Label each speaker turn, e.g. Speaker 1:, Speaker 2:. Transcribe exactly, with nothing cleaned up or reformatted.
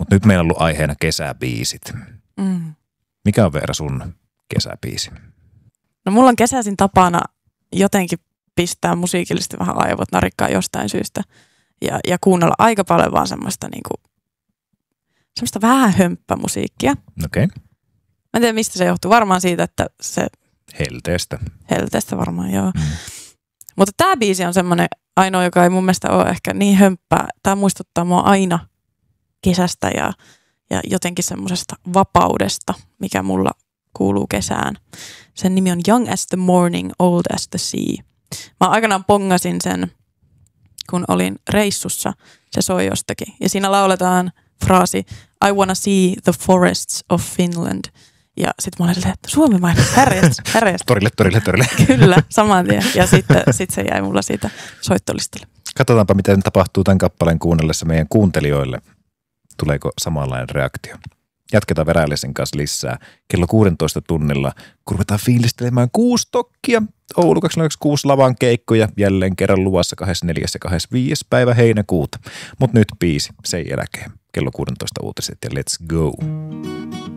Speaker 1: Mutta nyt meillä on ollut aiheena kesäbiisit.
Speaker 2: Mm.
Speaker 1: Mikä on Veera sun kesäbiisi?
Speaker 2: No mulla on kesäisin tapana jotenkin pistää musiikillisesti vähän aivot narikkaan jostain syystä. Ja, ja kuunnella aika paljon vaan semmoista niinku, semmoista vähän hömppämusiikkia.
Speaker 1: Okei. Okay.
Speaker 2: Mä en tiedä mistä se johtuu. Varmaan siitä, että se...
Speaker 1: Helteestä.
Speaker 2: Helteestä varmaan, joo.
Speaker 1: Mm.
Speaker 2: Mutta tää biisi on semmoinen ainoa, joka ei mun mielestä ole ehkä niin hömppää. Tää muistuttaa mua aina kesästä ja, ja jotenkin semmoisesta vapaudesta, mikä mulla kuuluu kesään. Sen nimi on Young as the Morning, Old as the Sea. Mä aikanaan pongasin sen, kun olin reissussa. Se soi jostakin. Ja siinä lauletaan fraasi I wanna see the forests of Finland. Ja sitten mä olin silleen, että Suomi mainos, härjästä, härjästä.
Speaker 1: Torille, torille, torille.
Speaker 2: Kyllä, saman tien. Ja sitten sit se jäi mulla siitä soittolistalle.
Speaker 1: Katsotaanpa, miten tapahtuu tämän kappaleen kuunnellessa meidän kuuntelijoille. Tuleeko samanlainen reaktio? Jatketaan Veräläisen kanssa lisää. Kello kuusitoista tunnilla, kun ruvetaan fiilistelemään kuusi tokkia. Oulu kaksituhattakaksikymmentäkuusi lavan keikkoja jälleen kerran luvassa kahdeskymmenesneljäs ja kahdeskymmenesviides päivä heinäkuuta. Mutta nyt biisi sen jälkeen. Kello kuusitoista uutiset ja let's go.